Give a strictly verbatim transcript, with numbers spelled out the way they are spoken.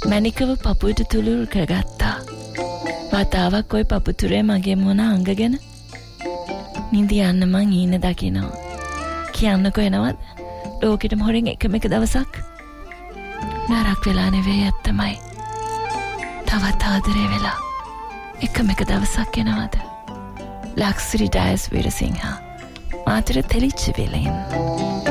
මැනිකව පපුවට තුළුල් කරගත්තා. වතාවක් ඔය පපුතුරේ මගේ මොන අංගගෙන නිදි යන්න මං ඊන දකිනවා. කියන්නකෝ එනවද? ලෝකෙටම හොරෙන් එකම එක දවසක් නරක් වෙලා නෙවෙයි ඇත්තමයි. තවත් ආදරේ වෙලා එකම එක දවසක් එනවද? ලක්ස්රි ඩයස් වීරසිංහ මාතර තෙලිච්ච වෙලෙන්